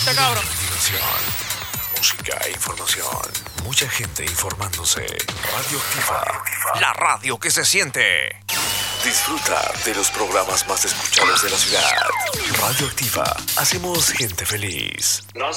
Este cabrón. Diversión, música e información. Mucha gente informándose. Radioactiva. La radio que se siente. Disfruta de los programas más escuchados de la ciudad. Radioactiva. Hacemos gente feliz.